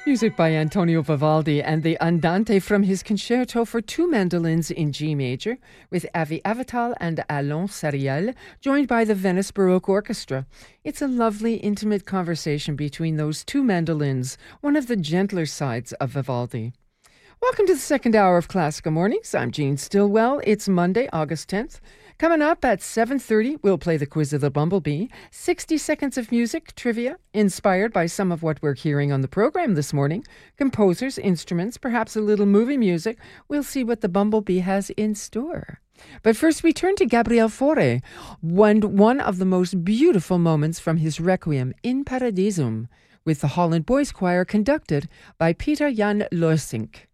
Music by Antonio Vivaldi and the Andante from his concerto for two mandolins in G major with Avi Avital and Alain Sariel, joined by the Venice Baroque Orchestra. It's a lovely, intimate conversation between those two mandolins, one of the gentler sides of Vivaldi. Welcome to the second hour of Classical Mornings. I'm Jean Stillwell. It's Monday, August 10th. Coming up at 7:30, we'll play the Quiz of the Bumblebee. 60 seconds of music, trivia, inspired by some of what we're hearing on the program this morning. Composers, instruments, perhaps a little movie music. We'll see what the Bumblebee has in store. But first, we turn to Gabriel Fauré, one of the most beautiful moments from his Requiem in Paradisum, with the Holland Boys Choir conducted by Peter Jan Loosink.